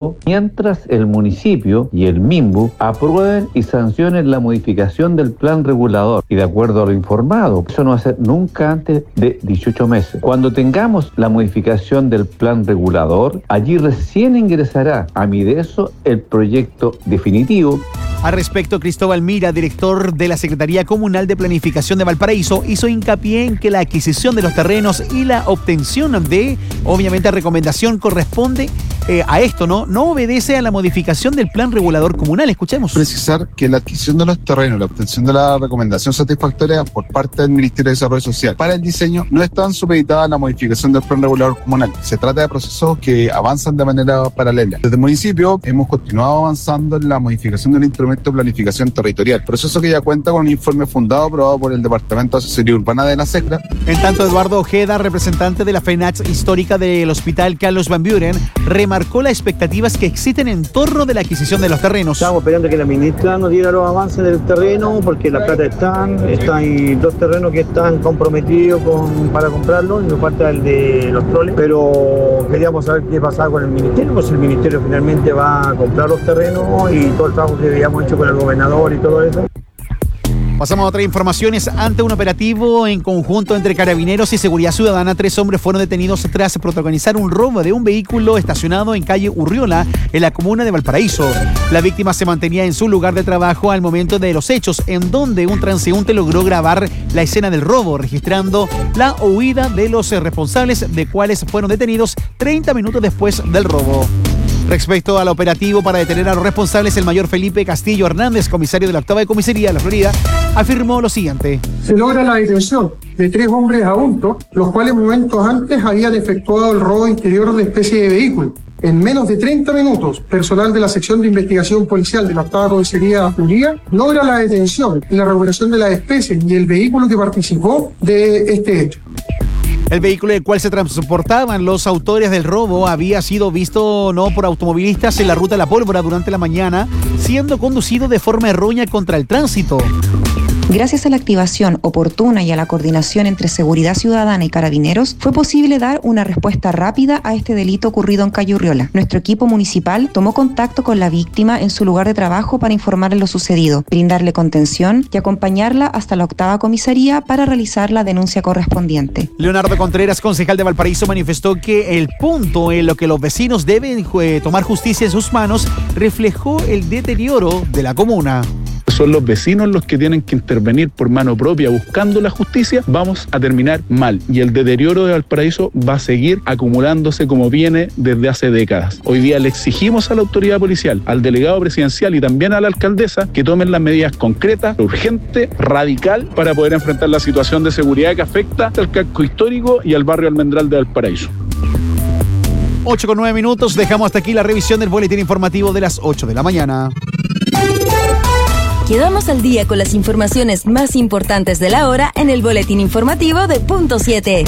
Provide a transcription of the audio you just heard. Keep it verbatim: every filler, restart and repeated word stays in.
Esto mientras el municipio y el MIMBU aprueben y sancionen la modificación del plan regulador. Y de acuerdo a lo informado, eso no va a ser nunca antes de dieciocho meses. Cuando tengamos la modificación del plan regulador, allí recién ingresará a Mideso el proyecto definitivo. Al respecto, Cristóbal Mira, director de la Secretaría Comunal de Planificación de Valparaíso, hizo hincapié en que la adquisición de los terrenos y la obtención de, obviamente, recomendación corresponde eh, a esto, ¿no? No obedece a la modificación del plan regulador comunal. Escuchemos. Precisar que la adquisición de los terrenos, la obtención de la recomendación satisfactoria por parte del Ministerio de Desarrollo Social para el diseño no están supeditadas a la modificación del plan regulador comunal. Se trata de procesos que avanzan de manera paralela. Desde el municipio hemos continuado avanzando en la modificación del instrumento de planificación territorial, proceso que ya cuenta con un informe fundado aprobado por el Departamento de Asesoría Urbana de la SECRA. En tanto, Eduardo Ojeda, representante de la FENATS histórica del Hospital Carlos Van Buren, remarcó las expectativas que existen en torno de la adquisición de los terrenos. Estamos esperando que la ministra nos diera los avances del terreno, porque la plata están, están hay dos terrenos que están comprometidos con, para comprarlos, y nos falta el de los troles, pero queríamos saber qué pasaba con el ministerio, pues el ministerio finalmente va a comprar los terrenos y todo el trabajo que habíamos hecho con el gobernador y todo eso. Pasamos a otras informaciones. Ante un operativo en conjunto entre Carabineros y Seguridad Ciudadana, tres hombres fueron detenidos tras protagonizar un robo de un vehículo estacionado en calle Urriola, en la comuna de Valparaíso. La víctima se mantenía en su lugar de trabajo al momento de los hechos, en donde un transeúnte logró grabar la escena del robo, registrando la huida de los responsables, de cuales fueron detenidos treinta minutos después del robo. Respecto al operativo para detener a los responsables, el mayor Felipe Castillo Hernández, comisario de la octava de comisaría de la Florida, afirmó lo siguiente. Se logra la detención de tres hombres adultos, los cuales momentos antes habían efectuado el robo interior de especie de vehículo. En menos de treinta minutos, personal de la sección de investigación policial de la octava comisaría de la Florida logra la detención y la recuperación de las especies y el vehículo que participó de este hecho. El vehículo del cual se transportaban los autores del robo había sido visto no por automovilistas en la ruta de La Pólvora durante la mañana, siendo conducido de forma errónea contra el tránsito. Gracias a la activación oportuna y a la coordinación entre Seguridad Ciudadana y Carabineros, fue posible dar una respuesta rápida a este delito ocurrido en calle Urriola. Nuestro equipo municipal tomó contacto con la víctima en su lugar de trabajo para informarle lo sucedido, brindarle contención y acompañarla hasta la octava comisaría para realizar la denuncia correspondiente. Leonardo Contreras, concejal de Valparaíso, manifestó que el punto en lo que los vecinos deben eh, tomar justicia en sus manos reflejó el deterioro de la comuna. Son los vecinos los que tienen que intervenir por mano propia buscando la justicia, vamos a terminar mal. Y el deterioro de Valparaíso va a seguir acumulándose como viene desde hace décadas. Hoy día le exigimos a la autoridad policial, al delegado presidencial y también a la alcaldesa que tomen las medidas concretas, urgente, radical, para poder enfrentar la situación de seguridad que afecta al casco histórico y al barrio Almendral de Valparaíso. ocho con nueve minutos, dejamos hasta aquí la revisión del boletín informativo de las ocho de la mañana. Quedamos al día con las informaciones más importantes de la hora en el boletín informativo de Punto siete.